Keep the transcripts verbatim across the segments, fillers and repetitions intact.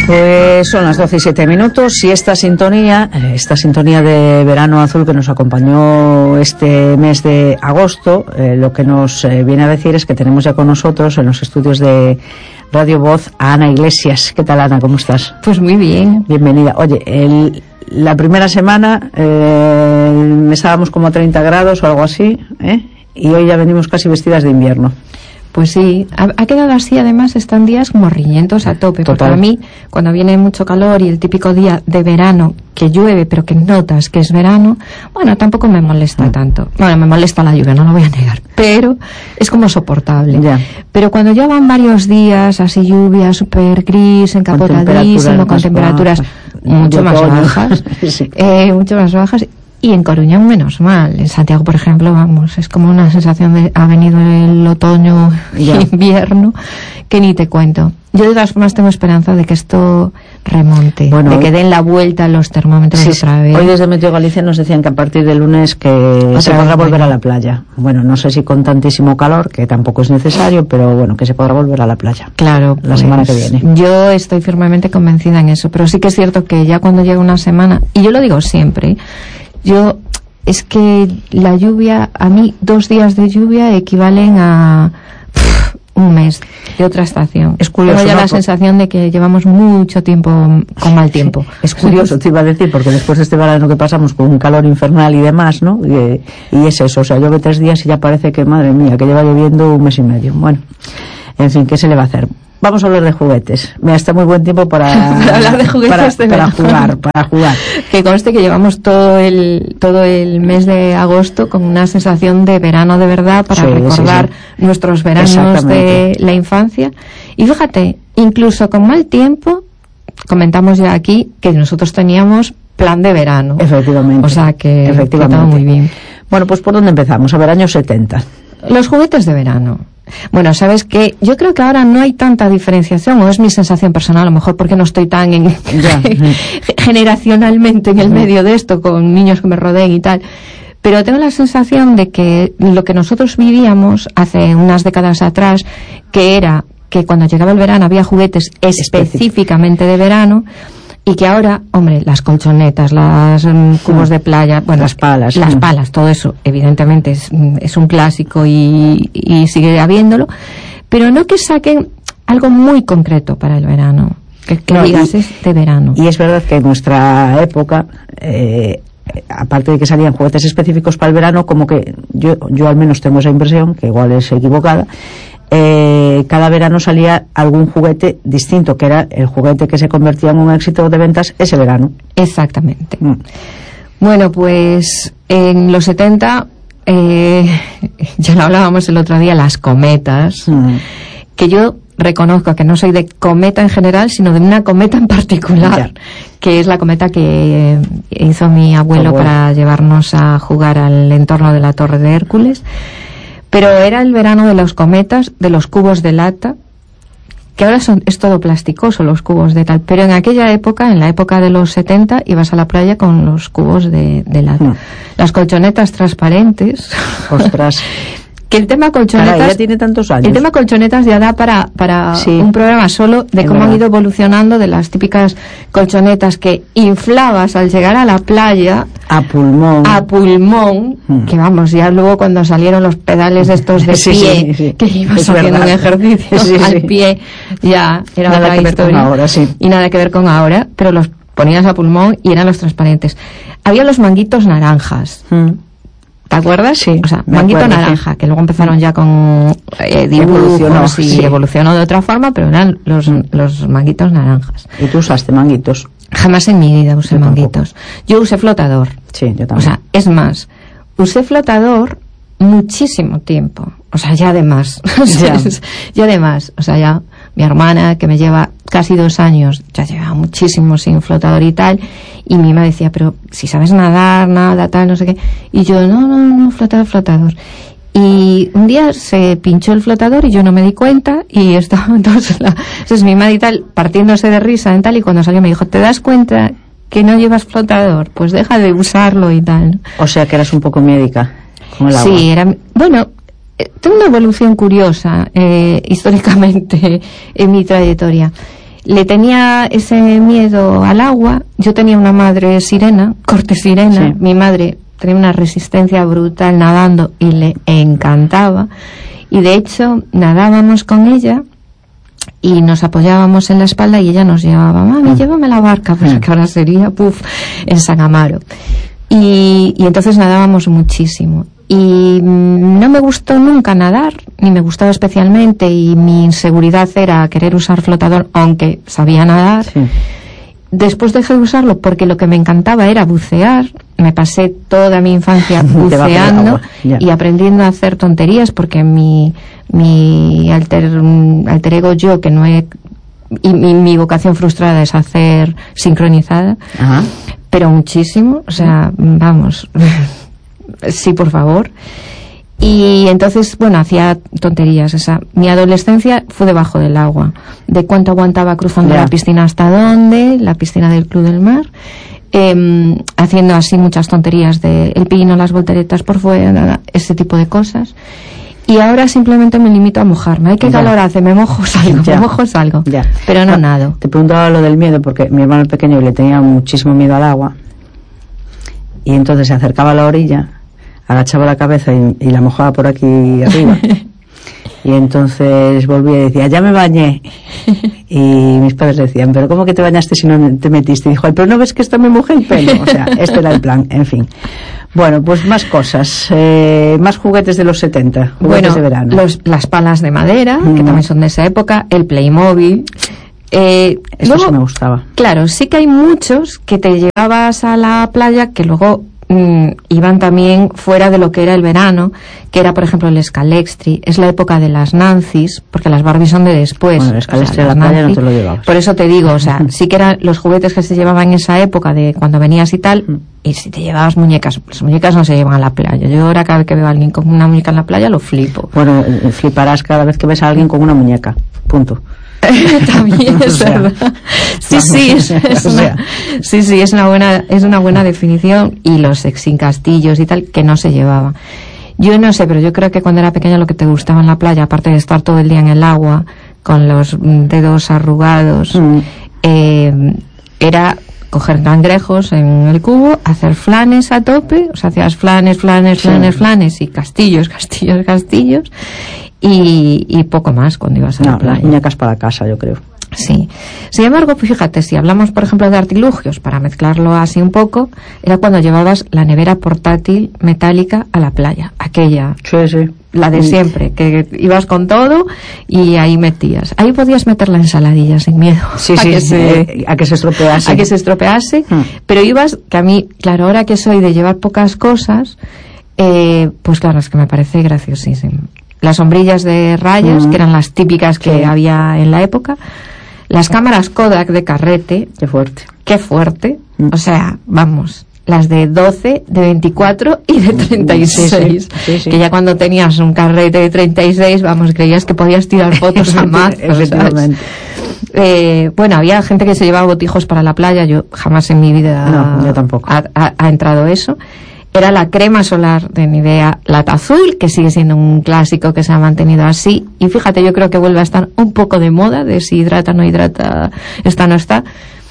Pues son las doce y siete minutos y esta sintonía, esta sintonía de Verano Azul que nos acompañó este mes de agosto, eh, lo que nos eh, viene a decir es que tenemos ya con nosotros en los estudios de Radio Voz a Ana Iglesias. ¿Qué tal, Ana? ¿Cómo estás? Pues muy bien. Bienvenida. Oye, el, la primera semana eh, estábamos como a treinta grados o algo así, ¿eh? Y hoy ya venimos casi vestidas de invierno. Pues sí, ha, ha quedado así. Además están días como riñentos a tope. Total. Porque a mí, cuando viene mucho calor y el típico día de verano que llueve pero que notas que es verano, bueno, tampoco me molesta mm. tanto. Bueno, me molesta la lluvia, no lo voy a negar, pero es como soportable. Ya. Pero cuando ya van varios días así, lluvia súper gris, encapotadísimo, con temperaturas bajas, mucho más bajas, sí. eh, mucho más bajas. Y en Coruña menos mal. En Santiago, por ejemplo, vamos, es como una sensación de ha venido el otoño y yeah. invierno que ni te cuento. Yo de todas formas tengo esperanza de que esto remonte, bueno, de que den la vuelta a los termómetros sí, otra vez. Hoy desde Meteo Galicia nos decían que a partir del lunes que otra se podrá volver bueno. a la playa. Bueno, no sé si con tantísimo calor, que tampoco es necesario, pero bueno, que se podrá volver a la playa. Claro. La pues, semana que viene. Yo estoy firmemente convencida en eso, pero sí que es cierto que ya cuando llega una semana, y yo lo digo siempre, yo, es que la lluvia, a mí dos días de lluvia equivalen a pff, un mes de otra estación. Es curioso. Tengo ya ¿no? la sensación de que llevamos mucho tiempo con mal tiempo. Es curioso, te iba a decir, porque después de este verano que pasamos con un calor infernal y demás, ¿no? Y, y es eso, o sea, llueve tres días y ya parece que, madre mía, que lleva lloviendo un mes y medio. Bueno, en fin, ¿qué se le va a hacer? Vamos a hablar de juguetes. Mira, está muy buen tiempo para, para hablar de juguetes para, de para jugar, para jugar. Que conste que llevamos todo el todo el mes de agosto con una sensación de verano de verdad para sí, recordar sí, sí. nuestros veranos de la infancia. Y fíjate, incluso con mal tiempo, comentamos ya aquí que nosotros teníamos plan de verano. Efectivamente. O sea que Efectivamente. estaba muy bien. Bueno, pues ¿por dónde empezamos? A ver, años setenta. Los juguetes de verano. Bueno, sabes que yo creo que ahora no hay tanta diferenciación, o es mi sensación personal, a lo mejor porque no estoy tan en generacionalmente en el medio de esto, con niños que me rodeen y tal, pero tengo la sensación de que lo que nosotros vivíamos hace unas décadas atrás, que era que cuando llegaba el verano había juguetes específicamente de verano, y que ahora, hombre, las colchonetas, las um, cubos de playa, bueno, las palas, las sí. palas, todo eso, evidentemente es, es un clásico y, y sigue habiéndolo, pero no que saquen algo muy concreto para el verano, que, que no, digas y, es de verano. Y es verdad que en nuestra época, eh, aparte de que salían juguetes específicos para el verano, como que yo, yo al menos tengo esa impresión, que igual es equivocada, Eh, cada verano salía algún juguete distinto, que era el juguete que se convertía en un éxito de ventas ese verano. Exactamente. Mm. Bueno, pues en los setenta, eh, ya lo hablábamos el otro día, las cometas, mm. que yo reconozco que no soy de cometa en general, sino de una cometa en particular, ya. que es la cometa que hizo mi abuelo oh, bueno. para llevarnos a jugar al entorno de la Torre de Hércules. Pero era el verano de los cometas, de los cubos de lata, que ahora son, es todo plasticoso los cubos de tal, pero en aquella época, en la época de los setenta, ibas a la playa con los cubos de, de lata. Mm. Las colchonetas transparentes. Ostras. Que el tema colchonetas... Caray, ya tiene tantos años. El tema colchonetas ya da para, para sí. un programa solo de cómo han ido evolucionando de las típicas colchonetas que inflabas al llegar a la playa... A pulmón. A pulmón, hmm. que vamos, ya luego cuando salieron los pedales estos de sí, pie, sí, sí. que ibas es haciendo verdad. un ejercicio sí, al sí. pie, ya era nada otra que historia. Ver con ahora, sí. Y nada que ver con ahora, pero los ponías a pulmón y eran los transparentes. Había los manguitos naranjas. Hmm. ¿Te acuerdas? Sí. O sea, manguito acuerdo, naranja, sí. que luego empezaron ya con eh, dibujos evolucionó, y sí. evolucionó de otra forma, pero eran los, mm. los manguitos naranjas. ¿Y tú usaste manguitos? Jamás en mi vida usé yo manguitos. Tampoco. Yo usé flotador. Sí, yo también. O sea, es más, usé flotador muchísimo tiempo. O sea, ya de más. ya. ya de más. O sea, ya mi hermana, que me lleva casi dos años, ya lleva muchísimo sin flotador y tal, y mi mamá decía, pero si sabes nadar, nada, tal, no sé qué. Y yo, no, no, no, flotador, flotador. Y un día se pinchó el flotador y yo no me di cuenta, y estaba entonces, la, entonces mi madre y tal, partiéndose de risa y tal, y cuando salió me dijo, ¿te das cuenta que no llevas flotador? Pues deja de usarlo y tal. O sea que eras un poco médica con el agua. Sí, era, bueno, tengo una evolución curiosa, eh, históricamente, en mi trayectoria. le tenía ese miedo al agua. Yo tenía una madre sirena, corte sirena, sí. Mi madre tenía una resistencia brutal nadando y le encantaba, y de hecho nadábamos con ella y nos apoyábamos en la espalda y ella nos llevaba, mami, mm. llévame a la barca, pues mm. que ahora sería, puf, en San Amaro. Y, y entonces nadábamos muchísimo. Y mmm, no me gustó nunca nadar, ni me gustaba especialmente, y mi inseguridad era querer usar flotador, aunque sabía nadar. Sí. Después dejé de usarlo porque lo que me encantaba era bucear. Me pasé toda mi infancia buceando y aprendiendo a hacer tonterías, porque mi, mi alter, alter ego yo, que no he... Y mi, mi vocación frustrada es hacer sincronizada. Ajá. Pero muchísimo, o sea, vamos... Sí, por favor. Y entonces, bueno, hacía tonterías. Esa. Mi adolescencia fue debajo del agua. De cuánto aguantaba cruzando yeah. la piscina hasta dónde, la piscina del Club del Mar, eh, haciendo así muchas tonterías de el pino, las volteretas por fuera, ese tipo de cosas. Y ahora simplemente me limito a mojarme. Ay, qué yeah. calor hace, me mojo, salgo, yeah. me mojo, salgo. Yeah. Pero no, no nado. Te preguntaba lo del miedo, porque mi hermano el pequeño le tenía muchísimo miedo al agua. Y entonces se acercaba a la orilla, agachaba la cabeza y, y la mojaba por aquí arriba. Y entonces volvía y decía, ya me bañé. Y mis padres decían, pero ¿cómo que te bañaste si no te metiste? Y dijo, ay, pero ¿no ves que esto me mojé el pelo? O sea, este era el plan, en fin. Bueno, pues más cosas, eh, más juguetes de los setenta, juguetes bueno, de verano. Los, las palas de madera, mm. que también son de esa época, el Playmobil. Eh, Eso luego, sí me gustaba. Claro, sí que hay muchos que te llevabas a la playa que luego mm, iban también fuera de lo que era el verano, que era, por ejemplo, el Scalextric. Es la época de las Nancy's, porque las Barbies son de después. Bueno, el Scalextric, o sea, a la playa Nancy, no te lo llevabas. Por eso te digo, o sea, sí que eran los juguetes que se llevaban en esa época de cuando venías y tal. Mm. Y si te llevabas muñecas, las muñecas no se llevan a la playa. Yo ahora cada vez que veo a alguien con una muñeca en la playa lo flipo. Bueno, fliparás cada vez que ves a alguien con una muñeca. Punto. También es o sea, verdad. Sí, sí, es, es una, sí, sí, es una buena, es una buena definición. Y los sexy castillos y tal que no se llevaban. Yo no sé, pero yo creo que cuando era pequeña lo que te gustaba en la playa, aparte de estar todo el día en el agua con los dedos arrugados, mm. eh, era coger cangrejos en el cubo, hacer flanes a tope, o sea, hacías flanes, flanes, flanes, sí. flanes y castillos, castillos, castillos. Y, y poco más cuando ibas a no, la playa. Las muñecas para casa, yo creo. Sí. Sin embargo, fíjate, si hablamos, por ejemplo, de artilugios, para mezclarlo así un poco, era cuando llevabas la nevera portátil metálica a la playa. Aquella. Sí, sí. La de siempre, que ibas con todo y ahí metías. Ahí podías meter la ensaladilla sin miedo. Sí, a sí, que sí se, eh, a que se estropease. A que se estropease. Hmm. Pero ibas, que a mí, claro, ahora que soy de llevar pocas cosas, eh, pues claro, es que me parece graciosísimo. Las sombrillas de rayas, mm. que eran las típicas que sí. había en la época. Las cámaras Kodak de carrete. Qué fuerte. Qué fuerte. Mm. O sea, vamos, las de doce, de veinticuatro y de treinta y seis. Sí, sí. Sí, sí. Que ya cuando tenías un carrete de treinta y seis, vamos, creías que podías tirar fotos a más. Efectivamente. Eh, bueno, había gente que se llevaba botijos para la playa. Yo jamás en mi vida no, yo tampoco. Ha, ha, ha entrado eso. Era la crema solar de Nivea Lata Azul, que sigue siendo un clásico que se ha mantenido así. Y fíjate, yo creo que vuelve a estar un poco de moda, de si hidrata, no hidrata, está, no está.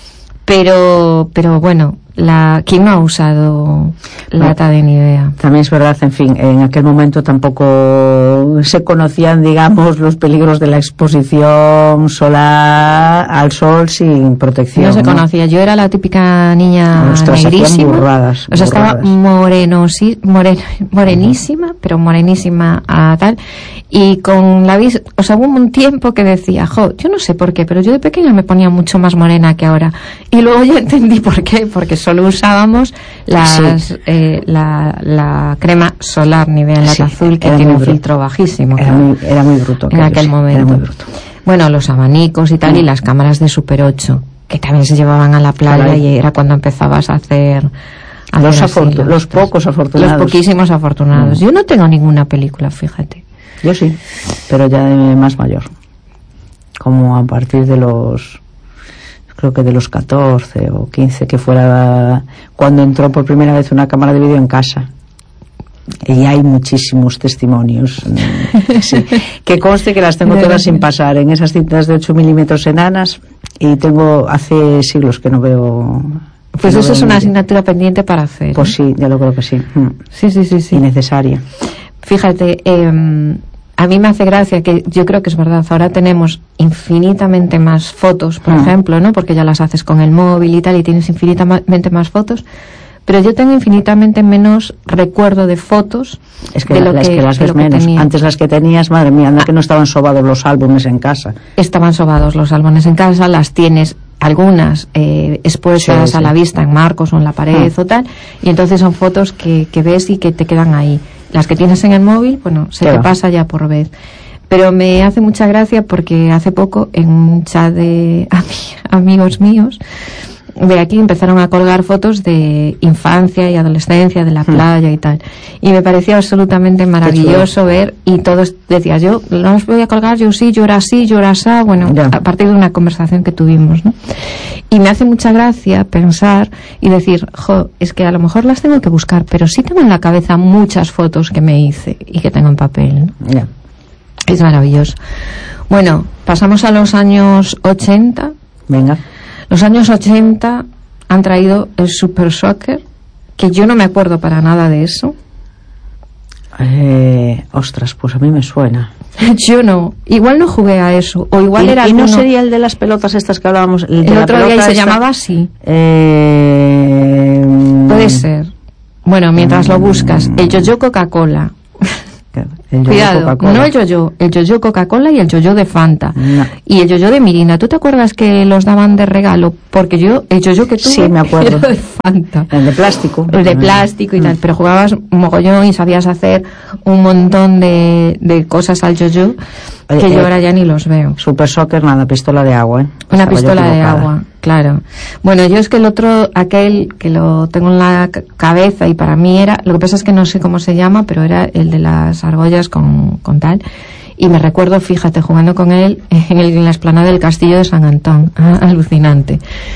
Pero, pero bueno, la, ¿quién no ha usado lata de Nivea? También es verdad, en fin, en aquel momento tampoco se conocían, digamos, los peligros de la exposición solar al sol sin protección. No se ¿no? conocía. Yo era la típica niña Ostras, negrísima. Burradas, o sea, burradas. estaba moreno, sí, moren, morenísima, uh-huh. pero morenísima a tal. Y con la vis, o sea, hubo un tiempo que decía, jo, yo no sé por qué, pero yo de pequeña me ponía mucho más morena que ahora. Y luego ya entendí por qué, porque solo usábamos las, sí. eh, la, la crema solar Nivea Lata sí, Azul, que tiene un bruto. filtro bajísimo. Era, muy, era muy bruto. En aquel sí, momento. Era muy bruto. Bueno, los abanicos y tal, mm. y las cámaras de Super ocho, que también se llevaban a la playa Caray. y era cuando empezabas a hacer... A los, hacer afortu- los pocos afortunados. Los poquísimos afortunados. Mm. Yo no tengo ninguna película, fíjate. Yo sí, pero ya de más mayor. Como a partir de los... creo que de los catorce o quince, que fuera cuando entró por primera vez una cámara de vídeo en casa. Y hay muchísimos testimonios. Sí. Que conste que las tengo todas sin pasar en esas cintas de ocho milímetros enanas y tengo hace siglos que no veo. Pues eso es una asignatura pendiente para hacer. Pues sí, ya lo creo que sí. Sí, sí, sí, sí. Y necesaria. Fíjate, eh, a mí me hace gracia que yo creo que es verdad, ahora tenemos infinitamente más fotos, por mm. ejemplo, ¿no? Porque ya las haces con el móvil y tal, y tienes infinitamente más fotos, pero yo tengo infinitamente menos recuerdo de fotos. Es que, de lo las que, que las ves menos. Que antes las que tenías, madre mía, anda ah. que no estaban sobados los álbumes en casa. Estaban sobados los álbumes en casa, las tienes algunas eh, expuestas sí, sí. a la vista en marcos o en la pared ah. o tal, y entonces son fotos que, que ves y que te quedan ahí. Las que tienes en el móvil, bueno, se te pasa ya por vez. Pero me hace mucha gracia porque hace poco en un chat de ami- amigos míos de aquí empezaron a colgar fotos de infancia y adolescencia, de la playa mm. y tal. Y me pareció absolutamente maravilloso ver, y todos decía, yo no os voy a colgar, yo sí, yo era así, yo era así, bueno, ya. a partir de una conversación que tuvimos, ¿no? Y me hace mucha gracia pensar y decir, jo, es que a lo mejor las tengo que buscar, pero sí tengo en la cabeza muchas fotos que me hice y que tengo en papel, ¿no? Ya. Es maravilloso. Bueno, pasamos a los años ochenta. Venga. Los años ochenta han traído el Super Soccer, que yo no me acuerdo para nada de eso. Eh, ostras, pues a mí me suena. Yo no, igual no jugué a eso, o igual ¿Y, era ¿Y no alguno... sería el de las pelotas estas que hablábamos? El, el de otro la día y se esta... llamaba así. Eh... Puede ser. Bueno, mientras lo buscas, el Yo-Yo Coca-Cola. El Cuidado, Coca-Cola. no el yo-yo, el yo-yo Coca-Cola y el yo-yo de Fanta. No. Y el yo-yo de Mirinda. ¿Tú te acuerdas que los daban de regalo? Porque yo, el yo-yo que tuve sí, me acuerdo. era de Fanta. El de plástico. El de plástico y mm. tal. Pero jugabas mogollón y sabías hacer un montón de, de cosas al yo-yo que eh, yo ahora ya ni los veo. Super Soccer, nada, pistola de agua, ¿eh? Una Estaba pistola de agua, claro. Bueno, yo es que el otro, aquel que lo tengo en la c- cabeza y para mí era, lo que pasa es que no sé cómo se llama, pero era el de las argollas con, con tal. Y me recuerdo, fíjate, jugando con él en, el, en la explanada del Castillo de San Antón. Ah, alucinante.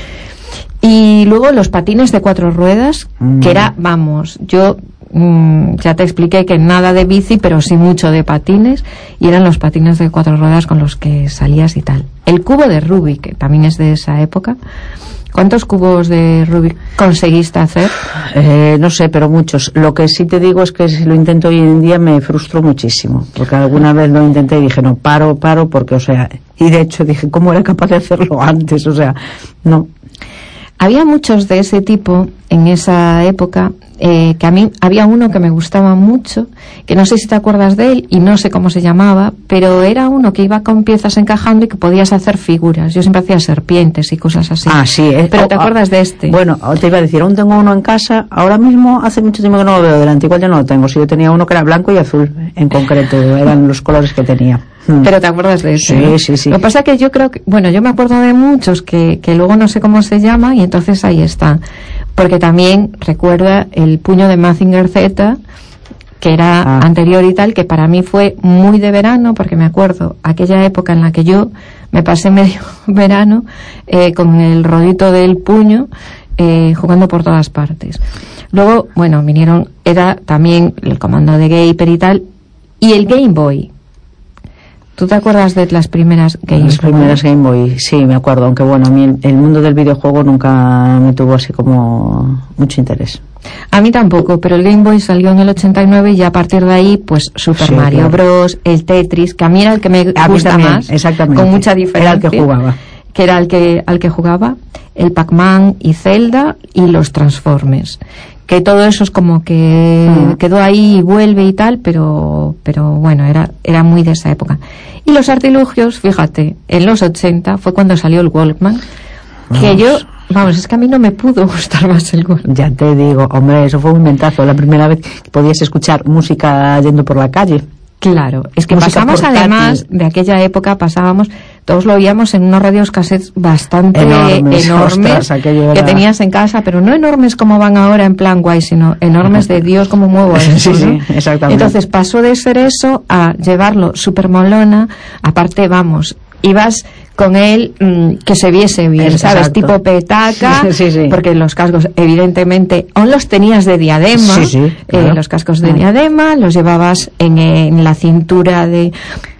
Y luego los patines de cuatro ruedas, mm. que era, vamos, yo mm, ya te expliqué que nada de bici, pero sí mucho de patines, y eran los patines de cuatro ruedas con los que salías y tal. El cubo de Rubik, que también es de esa época. ¿Cuántos cubos de Rubik conseguiste hacer? Eh, no sé, pero muchos. Lo que sí te digo es que si lo intento hoy en día me frustro muchísimo, porque alguna vez lo intenté y dije, no, paro, paro, porque, o sea, y de hecho dije, ¿cómo era capaz de hacerlo antes? O sea, no. Había muchos de ese tipo en esa época, eh, que a mí había uno que me gustaba mucho, que no sé si te acuerdas de él y no sé cómo se llamaba, pero era uno que iba con piezas encajando y que podías hacer figuras. Yo siempre hacía serpientes y cosas así. Ah, sí. Eh, pero oh, ¿te acuerdas oh, de este? Bueno, te iba a decir, aún tengo uno en casa. Ahora mismo hace mucho tiempo que no lo veo delante, igual ya no lo tengo. Si yo tenía uno que era blanco y azul, en concreto, eran los colores que tenía. Pero te acuerdas de eso. Sí, ¿no? sí, sí. Lo que pasa es que yo creo que, bueno, yo me acuerdo de muchos que, que luego no sé cómo se llama y entonces ahí está. Porque también recuerda el puño de Mazinger Z, que era ah. anterior y tal, que para mí fue muy de verano, porque me acuerdo aquella época en la que yo me pasé medio verano eh, con el rodito del puño eh, jugando por todas partes. Luego, bueno, vinieron, era también el comando de Gaper y tal, y el Game Boy. ¿Tú te acuerdas de las primeras Game Boy? Las primeras Game Boy, sí, me acuerdo, aunque bueno, a mí el mundo del videojuego nunca me tuvo así como mucho interés. A mí tampoco, pero el Game Boy salió en el ochenta y nueve y a partir de ahí, pues Super sí, Mario claro. Bros, el Tetris, que a mí era el que me a gusta también, más, exactamente. con mucha diferencia. Era el que jugaba. Que era el que, al que jugaba, el Pac-Man y Zelda y los Transformers. Que todo eso es como que mm. quedó ahí y vuelve y tal, pero pero bueno, era era muy de esa época. Y los artilugios, fíjate, en los ochenta fue cuando salió el Walkman, vamos. que yo, vamos, es que a mí no me pudo gustar más el Walkman. Ya te digo, hombre, eso fue un inventazo, la primera vez que podías escuchar música yendo por la calle. Claro, es que música pasamos portátil. Además de aquella época pasábamos, todos lo oíamos en unos radios cassettes bastante enormes, enormes ostras, que tenías en casa, pero no enormes como van ahora en plan guay, sino enormes de Dios como muevo eso, sí, ¿no? sí, exactamente. Entonces pasó de ser eso a llevarlo súper molona, aparte vamos, ibas con él mmm, que se viese bien, es, ¿sabes? Exacto. Tipo petaca, sí, sí. Porque los cascos evidentemente aún los tenías de diadema, sí, sí, claro. eh, los cascos de diadema, los llevabas en, en la cintura de...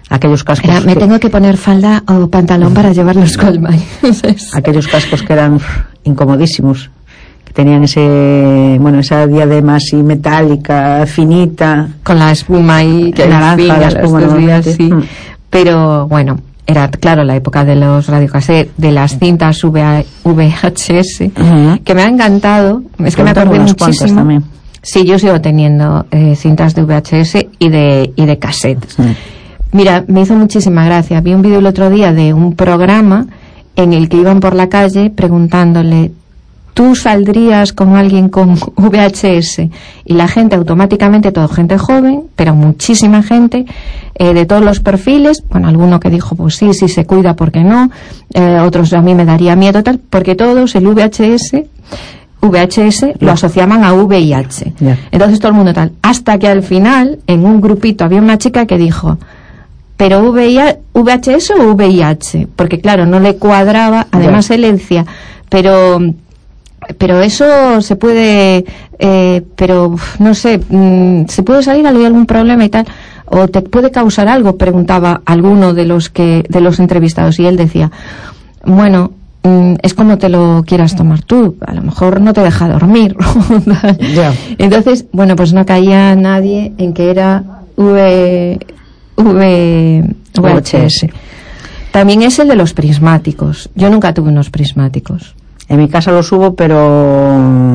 Aquellos cascos. Era, me que, tengo que poner falda o pantalón para llevar los Goldmine. Aquellos cascos que eran incomodísimos, que tenían ese, bueno, esa diadema así metálica, finita. Con la espuma y que naranja, la espuma, los días, sí. Mm. Pero bueno, era claro la época de los radiocassettes, de las cintas V H S, uh-huh. que me ha encantado. Es que me acordé muchísimo. También. Sí, yo sigo teniendo eh, cintas de V H S y de, y de cassettes. Uh-huh. Mira, me hizo muchísima gracia. Vi un vídeo el otro día de un programa en el que iban por la calle preguntándole, ¿tú saldrías con alguien con V H S? Y la gente automáticamente, todo gente joven, pero muchísima gente, eh, de todos los perfiles, bueno, alguno que dijo, pues sí, sí se cuida, ¿por qué no? Eh, otros, a mí me daría miedo, tal, porque todos el V H S, V H S yeah. lo asociaban a V I H. Yeah. Entonces todo el mundo tal. Hasta que al final, en un grupito, había una chica que dijo, ¿pero V H S o V I H? Porque claro, no le cuadraba, además yeah. él le decía, pero... pero eso se puede eh, pero no sé mmm, se puede salir hay algún problema y tal, o te puede causar algo, preguntaba alguno de los que de los entrevistados, y él decía, bueno, mmm, es como te lo quieras tomar tú, a lo mejor no te deja dormir. yeah. Entonces, bueno, pues no caía nadie en que era v, v, V H S. También es el de los prismáticos. Yo nunca tuve unos prismáticos. En mi casa los hubo, pero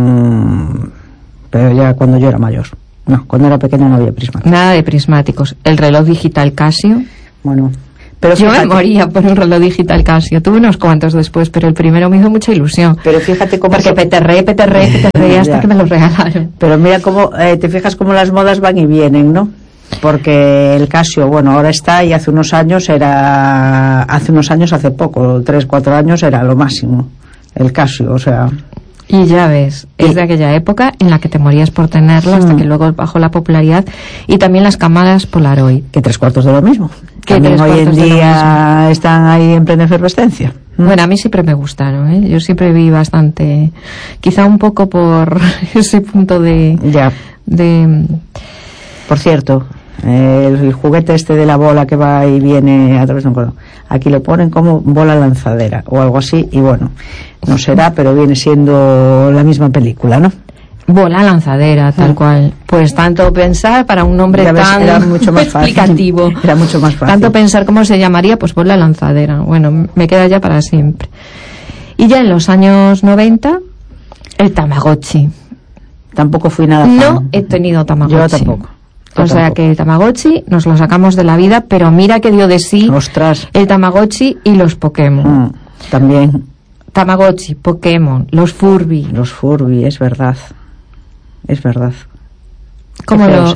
pero ya cuando yo era mayor. No, cuando era pequeña no había prismáticos. Nada de prismáticos. El reloj digital Casio. Bueno, pero yo fíjate, me moría por un reloj digital Casio. Tuve unos cuantos después, pero el primero me hizo mucha ilusión. Pero fíjate cómo... Porque peterré, peterré, peterré hasta que me lo regalaron. Pero mira cómo, eh, te fijas cómo las modas van y vienen, ¿no? Porque el Casio, bueno, ahora está, y hace unos años era... Hace unos años, hace poco, tres, cuatro años, era lo máximo. El Casio, o sea... Y ya ves, es de aquella época en la que te morías por tenerlo, hasta mm. que luego bajó la popularidad. Y también las cámaras Polaroid. Que tres cuartos de lo mismo. Que también hoy en día están ahí en plena efervescencia. Mm. Bueno, a mí siempre me gustaron, ¿eh? Yo siempre vi bastante... Quizá un poco por ese punto de... Ya. de por cierto... El, el juguete este de la bola que va y viene a través de un cordón, aquí lo ponen como bola lanzadera o algo así, y bueno, no será, pero viene siendo la misma película, ¿no? Bola lanzadera, tal mm. cual. Pues tanto pensar para un nombre ves, tan era mucho más explicativo. Fácil. Era mucho más fácil. Tanto pensar cómo se llamaría, pues bola lanzadera. Bueno, me queda ya para siempre. Y ya en los años noventa, el Tamagotchi. Tampoco fui nada fan. No he tenido Tamagotchi. Yo tampoco. O sea que el Tamagotchi nos lo sacamos de la vida, pero mira que dio de sí. Ostras. El Tamagotchi y los Pokémon. Mm, también. Tamagotchi, Pokémon, los Furby. Los Furby, es verdad. Es verdad. ¿Cómo lo,